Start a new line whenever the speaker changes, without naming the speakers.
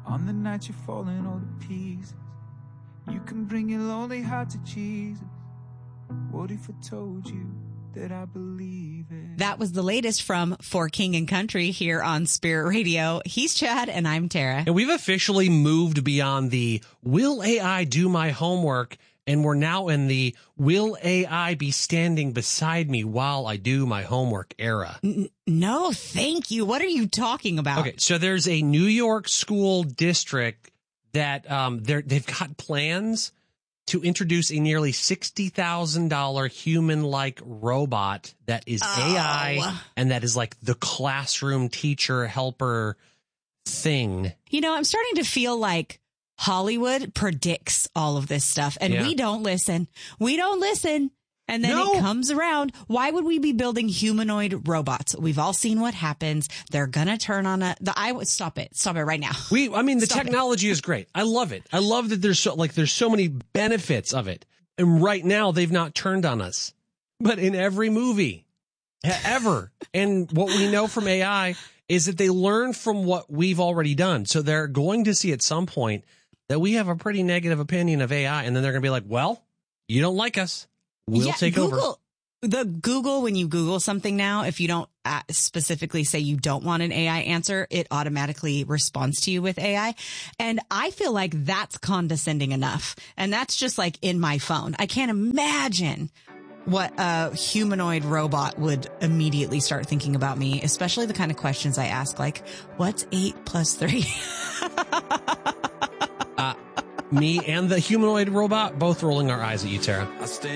On the night you're falling all to pieces, you can bring your lonely heart to Jesus. What if I told you that I believe it?
That was the latest from For King and Country here on Spirit Radio. He's Chad and I'm Tara.
And we've officially moved beyond the will AI do my homework, and we're now in the will AI be standing beside me while I do my homework era.
No, thank you. What are you talking about?
Okay, so there's a New York school district that they've got plans to introduce a nearly $60,000 human-like robot that is AI and that is like the classroom teacher helper thing.
You know, I'm starting to feel like Hollywood predicts all of this stuff and we don't listen. We don't listen. And then it comes around. Why would we be building humanoid robots? We've all seen what happens. They're going to turn on stop it. Stop it right now.
The technology is great. I love it. I love that there's so many benefits of it. And right now they've not turned on us, but in every movie ever. And what we know from AI is that they learn from what we've already done. So they're going to see at some point that we have a pretty negative opinion of AI. And then they're going to be like, well, you don't like us. We'll take over.
When you Google something now, if you don't specifically say you don't want an AI answer, it automatically responds to you with AI. And I feel like that's condescending enough. And that's just like in my phone. I can't imagine what a humanoid robot would immediately start thinking about me, especially the kind of questions I ask, like, what's 8 plus 3?
Me and the humanoid robot both rolling our eyes at you, Tara.